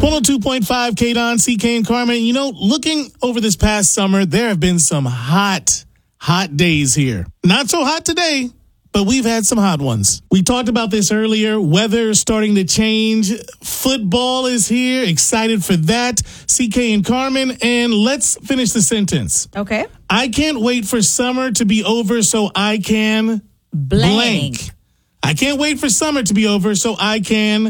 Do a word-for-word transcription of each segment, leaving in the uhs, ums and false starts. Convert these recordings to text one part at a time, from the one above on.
one oh two point five K-Don, C K and Carmen. You know, looking over this past summer, there have been some hot, hot days here. Not so hot today, but we've had some hot ones. We talked about this earlier. Weather starting to change. Football is here. Excited for that. C K and Carmen. And let's finish the sentence. Okay. I can't wait for summer to be over so I can Blank. blank. I can't wait for summer to be over so I can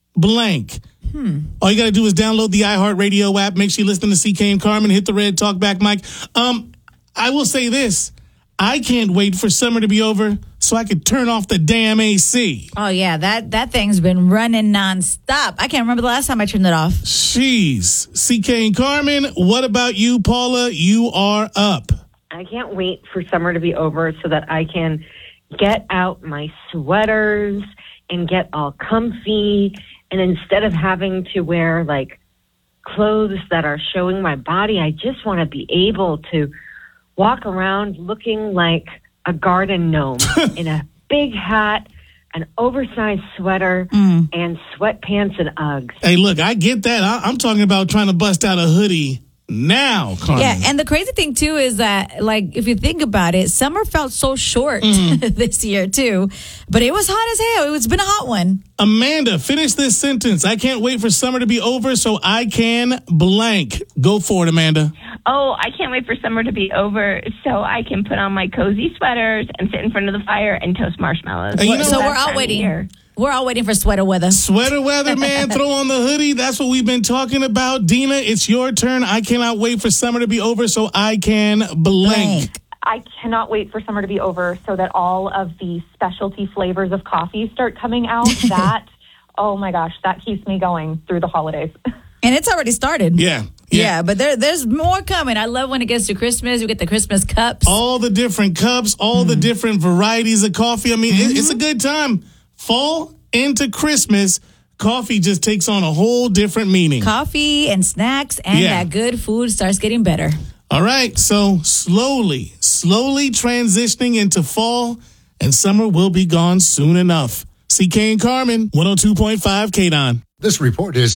blank. Hmm. All you got to do is download the iHeartRadio app. Make sure you listen to C K and Carmen. Hit the red talkback mic. Um, I will say this. I can't wait for summer to be over so I could turn off the damn A C. Oh, yeah. That, that thing's been running nonstop. I can't remember the last time I turned it off. Jeez. C K and Carmen, what about you, Paula? You are up. I can't wait for summer to be over so that I can get out my sweaters and get all comfy. And instead of having to wear, like, clothes that are showing my body, I just want to be able to walk around looking like a garden gnome in a big hat, an oversized sweater, mm. and sweatpants and Uggs. Hey, look, I get that. I- I'm talking about trying to bust out a hoodie now, Carmen. Yeah, and the crazy thing, too, is that, like, if you think about it, summer felt so short mm. this year, too. But it was hot as hell. It's been a hot one. Amanda, finish this sentence. I can't wait for summer to be over so I can blank. Go for it, Amanda. Oh, I can't wait for summer to be over so I can put on my cozy sweaters and sit in front of the fire and toast marshmallows. Hey, you know, so we're all waiting. We're all waiting for sweater weather. Sweater weather, man. Throw on the hoodie. That's what we've been talking about. Dina, it's your turn. I cannot wait for summer to be over so I can blank. blank. I cannot wait for summer to be over so that all of the specialty flavors of coffee start coming out. That, oh my gosh, that keeps me going through the holidays. And it's already started. Yeah. Yeah, yeah but there, there's more coming. I love when it gets to Christmas. We get the Christmas cups. All the different cups, all mm. the different varieties of coffee. I mean, mm-hmm. it, it's a good time. Fall into Christmas, coffee just takes on a whole different meaning. Coffee and snacks and yeah. that good food starts getting better. All right, so slowly, slowly transitioning into fall, and summer will be gone soon enough. C K and Carmen, one oh two point five K-Don. This report is...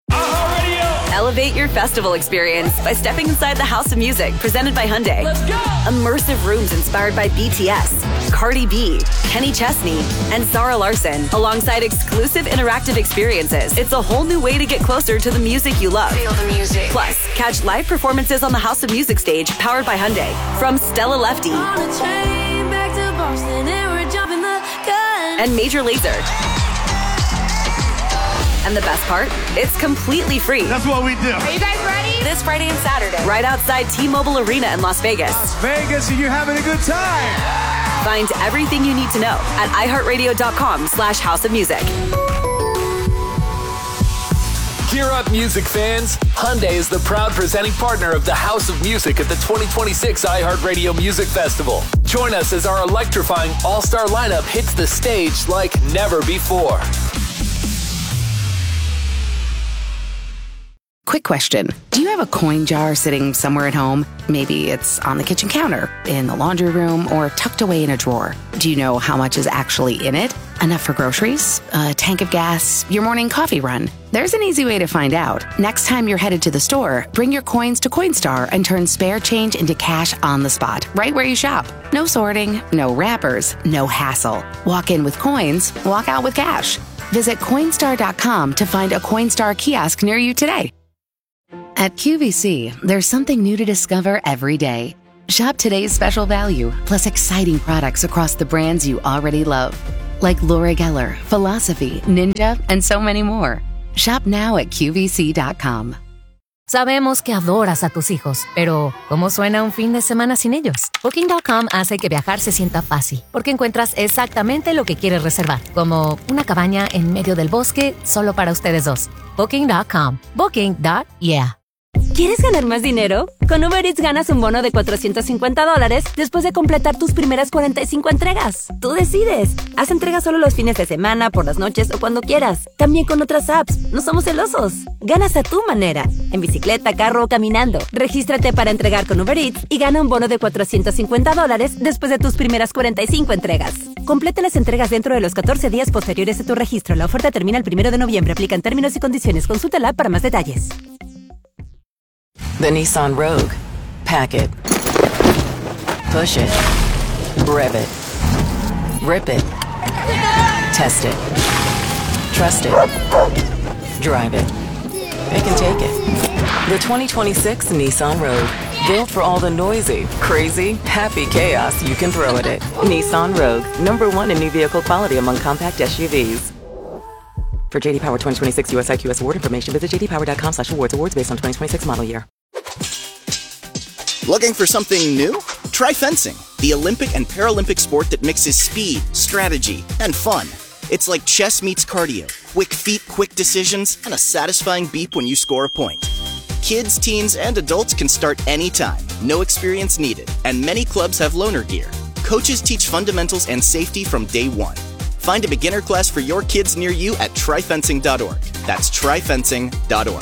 Elevate your festival experience by stepping inside the House of Music, presented by Hyundai. Let's go! Immersive rooms inspired by B T S, Cardi B, Kenny Chesney, and Zara Larsson, alongside exclusive interactive experiences. It's a whole new way to get closer to the music you love. Feel the music. Plus, catch live performances on the House of Music stage, powered by Hyundai. From Stella Lefty and Major Lazer. And the best part, it's completely free. That's what we do. Are you guys ready? This Friday and Saturday, right outside T-Mobile Arena in Las Vegas. Las Vegas, and you're having a good time. Find everything you need to know at iHeartRadio.com slash House of Music. Gear up, music fans. Hyundai is the proud presenting partner of the House of Music at the twenty twenty-six iHeartRadio Music Festival. Join us as our electrifying all-star lineup hits the stage like never before. Quick question. Do you have a coin jar sitting somewhere at home? Maybe it's on the kitchen counter, in the laundry room, or tucked away in a drawer. Do you know how much is actually in it? Enough for groceries? A tank of gas? Your morning coffee run? There's an easy way to find out. Next time you're headed to the store, bring your coins to Coinstar and turn spare change into cash on the spot, right where you shop. No sorting, no wrappers, no hassle. Walk in with coins, walk out with cash. Visit Coinstar dot com to find a Coinstar kiosk near you today. At Q V C, there's something new to discover every day. Shop today's special value, plus exciting products across the brands you already love. Like Laura Geller, Philosophy, Ninja, and so many more. Shop now at Q V C dot com. Sabemos que adoras a tus hijos, pero ¿cómo suena un fin de semana sin ellos? Booking dot com hace que viajar se sienta fácil, porque encuentras exactamente lo que quieres reservar, como una cabaña en medio del bosque solo para ustedes dos. Booking dot com. Booking. Yeah. ¿Quieres ganar más dinero? Con Uber Eats ganas un bono de cuatrocientos cincuenta dólares después de completar tus primeras cuarenta y cinco entregas. Tú decides. Haz entregas solo los fines de semana, por las noches o cuando quieras. También con otras apps. No somos celosos. Ganas a tu manera. En bicicleta, carro o caminando. Regístrate para entregar con Uber Eats y gana un bono de cuatrocientos cincuenta dólares después de tus primeras cuarenta y cinco entregas. Completa las entregas dentro de los catorce días posteriores a tu registro. La oferta termina el primero de noviembre. Aplican términos y condiciones. Consúltala para más detalles. The Nissan Rogue. Pack it. Push it. Rev it. Rip it. Test it. Trust it. Drive it. It can take it. The twenty twenty-six Nissan Rogue. Built for all the noisy, crazy, happy chaos you can throw at it. Nissan Rogue. Number one in new vehicle quality among compact S U Vs. For J D Power twenty twenty-six U S I Q S award information, visit jdpower.com slash awards. Awards based on twenty twenty-six model year. Looking for something new? Try fencing, the Olympic and Paralympic sport that mixes speed, strategy, and fun. It's like chess meets cardio, quick feet, quick decisions, and a satisfying beep when you score a point. Kids, teens, and adults can start anytime, no experience needed, and many clubs have loaner gear. Coaches teach fundamentals and safety from day one. Find a beginner class for your kids near you at try fencing dot org. That's try fencing dot org.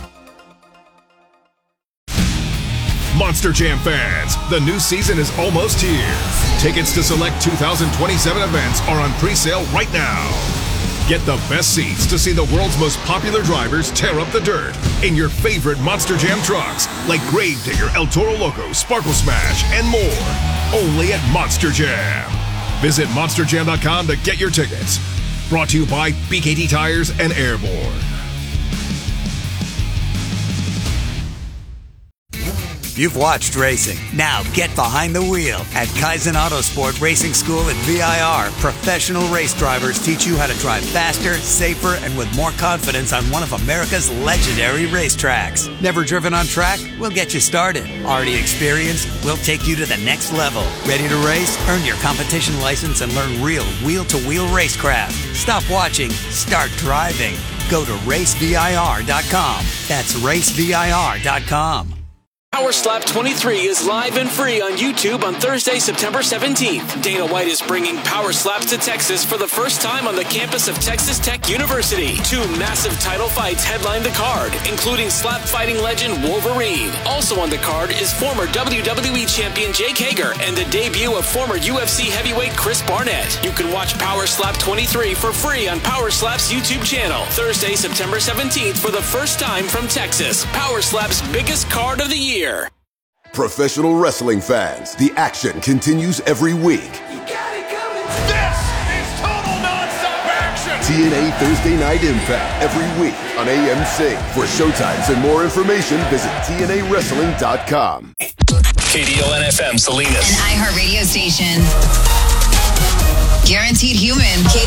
Monster Jam fans, the new season is almost here. Tickets to select two thousand twenty-seven events are on pre-sale right now. Get the best seats to see the world's most popular drivers tear up the dirt in your favorite Monster Jam trucks like Gravedigger, El Toro Loco, Sparkle Smash, and more. Only at Monster Jam. Visit monster jam dot com to get your tickets. Brought to you by B K T Tires and Airborne. You've watched racing. Now get behind the wheel. At Kaizen Autosport Racing School at V I R, professional race drivers teach you how to drive faster, safer, and with more confidence on one of America's legendary racetracks. Never driven on track? We'll get you started. Already experienced? We'll take you to the next level. Ready to race? Earn your competition license and learn real wheel-to-wheel racecraft. Stop watching. Start driving. Go to race V I R dot com. That's race V I R dot com. Power Slap twenty-three is live and free on YouTube on Thursday, September seventeenth. Dana White is bringing Power Slaps to Texas for the first time on the campus of Texas Tech University. Two massive title fights headline the card, including slap fighting legend Wolverine. Also on the card is former W W E champion Jake Hager and the debut of former U F C heavyweight Chris Barnett. You can watch Power Slap twenty-three for free on Power Slap's YouTube channel. Thursday, September seventeenth for the first time from Texas. Power Slap's biggest card of the year. Professional wrestling fans, the action continues every week. You got it coming. This is total non-stop action. T N A Thursday Night Impact every week on A M C. For showtimes and more information, visit T N A wrestling dot com. K D O N F M Salinas. An iHeart radio station. Guaranteed human.